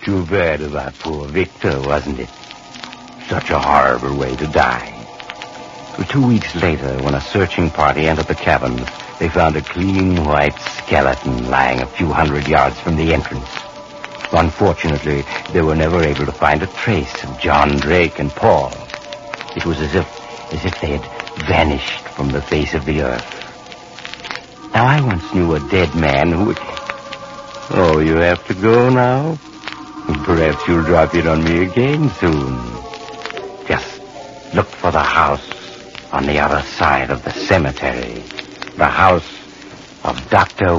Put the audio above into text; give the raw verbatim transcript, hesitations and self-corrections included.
Too bad about poor Victor, wasn't it? Such a horrible way to die. Two weeks later, when a searching party entered the cabin, they found a clean white skeleton lying a few hundred yards from the entrance. Unfortunately, they were never able to find a trace of John Drake and Paul. It was as if, as if they had vanished from the face of the earth. Now, I once knew a dead man who would... Oh, you have to go now? Perhaps you'll drop in on me again soon. Just look for the house on the other side of the cemetery. The house of Doctor